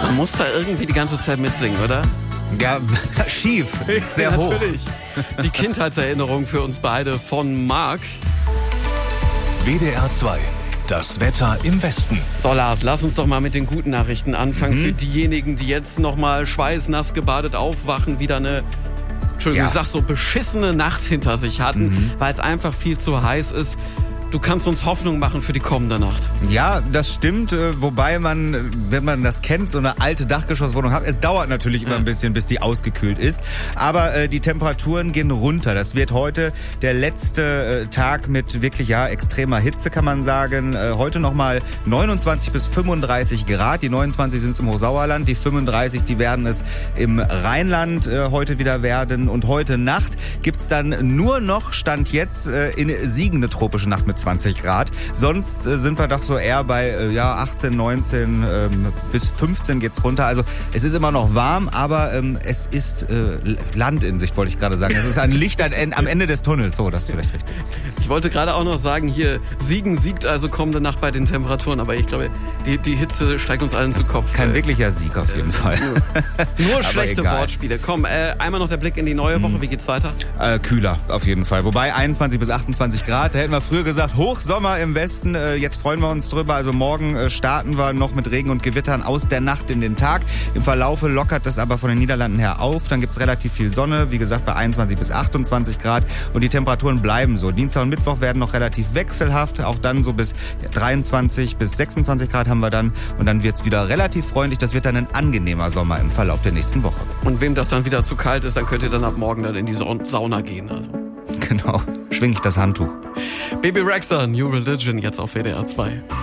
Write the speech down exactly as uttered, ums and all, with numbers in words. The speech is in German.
Man muss da irgendwie die ganze Zeit mitsingen, oder? Ja, schief. Sehr ja, hoch. Natürlich. Die Kindheitserinnerung für uns beide von Marc. W D R zwei. Das Wetter im Westen. So Lars, lass uns doch mal mit den guten Nachrichten anfangen. Mhm. Für diejenigen, die jetzt noch mal schweißnass gebadet aufwachen, wieder eine, Entschuldigung, ja. ich sag so, beschissene Nacht hinter sich hatten, mhm. weil es einfach viel zu heiß ist. Du kannst uns Hoffnung machen für die kommende Nacht. Ja, das stimmt, wobei man, wenn man das kennt, so eine alte Dachgeschosswohnung hat, es dauert natürlich immer ein bisschen, bis die ausgekühlt ist, aber äh, die Temperaturen gehen runter. Das wird heute der letzte äh, Tag mit wirklich ja extremer Hitze, kann man sagen. Äh, heute nochmal neunundzwanzig bis fünfunddreißig Grad. Die neunundzwanzig sind es im Hochsauerland, die fünfunddreißig, die werden es im Rheinland äh, heute wieder werden. Und heute Nacht gibt's dann nur noch, Stand jetzt, äh, in Siegen eine tropische Nacht mit zwanzig Grad. Sonst äh, sind wir doch so eher bei äh, ja achtzehn, neunzehn ähm, bis fünfzehn geht's runter. Also es ist immer noch warm, aber ähm, es ist äh, Land in Sicht, wollte ich gerade sagen. Es ist ein Licht am Ende des Tunnels. So, das ist vielleicht richtig. Ich wollte gerade auch noch sagen, hier Siegen siegt also kommende Nacht bei den Temperaturen, aber ich glaube, die, die Hitze steigt uns allen zu Kopf. Kein wirklicher Sieg auf jeden äh, Fall. Nur, nur schlechte egal. Wortspiele. Komm, äh, einmal noch der Blick in die neue Woche. Wie geht's weiter? Äh, kühler auf jeden Fall. Wobei einundzwanzig bis achtundzwanzig Grad, da hätten wir früher gesagt, Hochsommer im Westen. Äh, jetzt freuen wir uns drüber. Also morgen äh, starten wir noch mit Regen und Gewittern aus der Nacht in den Tag. Im Verlaufe lockert das aber von den Niederlanden her auf. Dann gibt's relativ viel Sonne. Wie gesagt, bei einundzwanzig bis achtundzwanzig Grad. Und die Temperaturen bleiben so. Dienstag und Mittwoch werden noch relativ wechselhaft. Auch dann so bis dreiundzwanzig bis sechsundzwanzig Grad haben wir dann. Und dann wird's wieder relativ freundlich. Das wird dann ein angenehmer Sommer im Verlauf der nächsten Woche. Und wem das dann wieder zu kalt ist, dann könnt ihr dann ab morgen dann in die Sauna gehen. Also. Genau. Schwing ich das Handtuch. Bebe Rexha, New Religion, jetzt auf W D R zwei.